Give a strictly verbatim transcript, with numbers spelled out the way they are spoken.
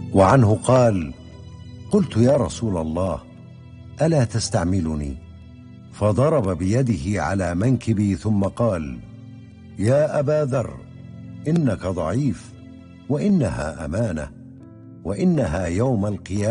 وعنه قال: قلت يا رسول الله ألا تستعملني؟ فضرب بيده على منكبي ثم قال: يا أبا ذر، إنك ضعيف، وإنها أمانة، وإنها يوم القيامة